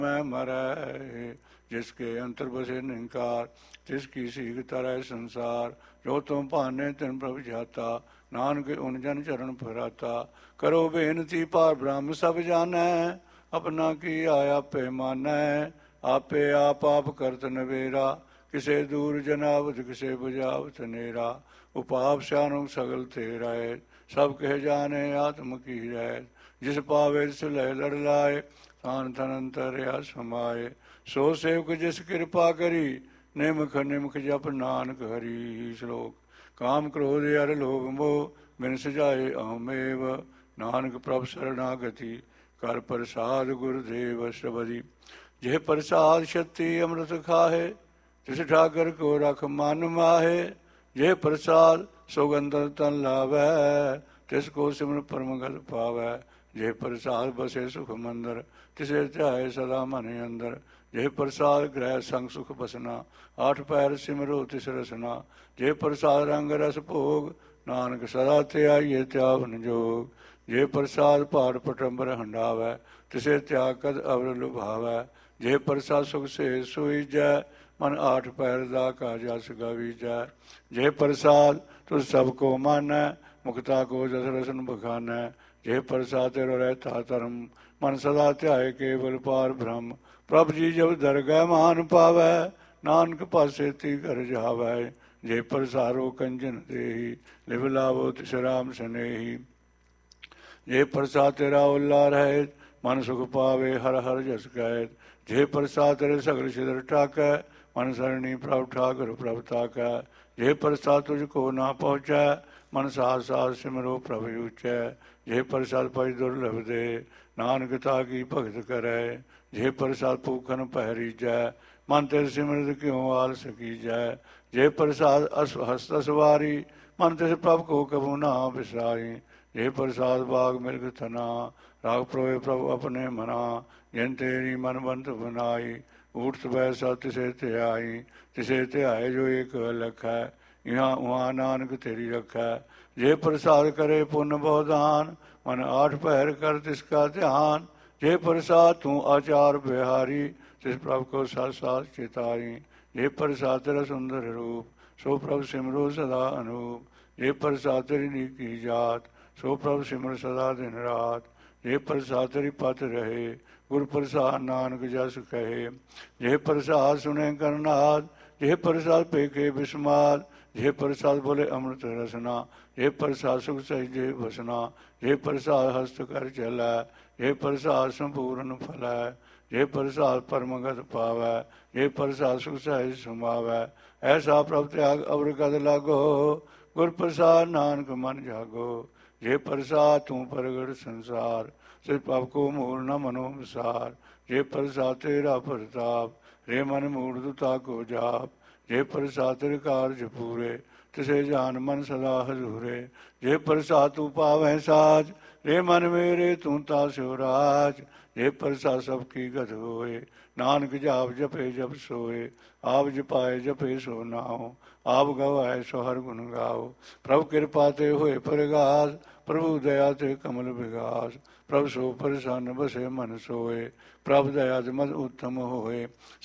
मैं मरै जिसके अंतर बसे निंकार तिसकी सीख तरह संसार जो तुम भाने तिन प्रभ जाता नानक उन जन चरण फराता करो बेनती पार ब्रह्म सब जानै अपना की आया पे मानै आपे आप करत नवेरा किसे दूर जनावत किसे बुझावत नेरा उपाप स्यानु सगल तेरा सब कह जाने आत्म की रह जिस पावे सुलह लड़ लाए तान तन अंतरया समाए सो सेवक जिस कृपा करी निमख निमख जप नानक हरि श्लोक काम क्रोध अर लोभ मोह बिन सजाए अहमेव नानक प्रभ शरणागति कर प्रसाद गुरुदेव सबरी जय प्रसाद शक्ति अमृत खाहे तिस ठाकर को रख मन माहे जय प्रसाद सौगंध तन लावै तिसको सिमर परम गल पावै जय प्रसाद बसे सुख मंदर तिसे ध्याय सदा मन अंदर जय प्रसाद ग्रह संग सुख बसना आठ पैर सिमरो तिस रसना जय प्रसाद रंग रस भोग नानक सदा त्याइए त्यावन जोग जय प्रसाद पहाड़ पटम्बर हंडावै तिसे त्याग कद अवर लुभावै जय प्रसाद सुख से सोई जय मन आठ पैर दा का जस गवीजै जय प्रसाद तुझ सबको मानै मुक्ता को जस रसन बखानै जय प्रसाद तेरो रहता धर्म मन सदा ध्याय केवल पार ब्रह्म प्रभ जी जब दरगह मान पावै नानक पासे ती कर जावै जय प्रसारो कंजन देही लिव लावो तिस राम स्नेही जय प्रसाद तेरा उल्ला रहे मन सुख पावे हर हर जस कैद जय प्रसाद तेरे सगल सिदर टाकै मन सरणी प्रभ ठाकुर प्रभ ताकै जय प्रसाद तुझको ना पहुँचै मन साथ साथ सिमरो प्रभ ऊचै जय प्रसाद पज दुर्लभ दे नानक ताकी भगत करै जय प्रसाद भूखन पहरीजै मन तेरे सिमरत क्यों आल सकीजै जय प्रसाद हस्त सवारी मन तिस प्रभ को कबू ना बिसारी जय प्रसाद बाग मिलग थना राग प्रोए प्रभु अपने मना जिन तेरी मनबंत बनाई ऊठ बैसा तिसे त्याई तिसे त्याय जो एक लख है यहाँ वहाँ नानक तेरी रखै जय प्रसाद करे पुण्य बहुदान मन आठ पहर कर तिसका ध्यान जय प्रसाद तू आचार बिहारी तिस प्रभु को साथ साथ चितारी जय प्रसाद तेरा सुंदर रूप सो प्रभु सिमरो सदा अनूप जय प्रसाद तेरी नीकी जात सो प्रभु सिमर सदा दिन रात जय प्रसाद तेरी पत रहे गुरु प्रसाद नानक जस कहे जय प्रसाद सुने करनाद जय प्रसाद पेखे विस्माद जय प्रसाद बोले अमृत रसना जय प्रसाद सुख सहजे बसना जय प्रसाद हस्त कर चलै जय प्रसाद संपूर्ण फलै जय प्रसाद परमगत पावै जय प्रसाद सुख सहज समावै ऐसा प्रभ त्याग अवर कद लागो गुर प्रसाद नानक मन जागो जय प्रसाद तू प्रगट संसार सिर पाप को मूल न मनो विसार जय प्रसाद तेरा प्रताप रे मन मूढ़ दुता को जाप जय प्रसाद तेरे कार्य पूरे तिसे जान मन सदा हजूरे जय प्रसाद तू पावै साज रे मन मेरे तू ता शिवराज जय प्रसाद सबकी गत होए नानक जाप जपे जप सोए आप जपाए जपे सो नाओ आप गवाए सो हर गुण गाओ प्रभु कृपा ते होए प्रगास प्रभु दया ते कमल विगास प्रभु सो प्रसन्न बसे मन सोए प्रभु दया मद उत्तम होए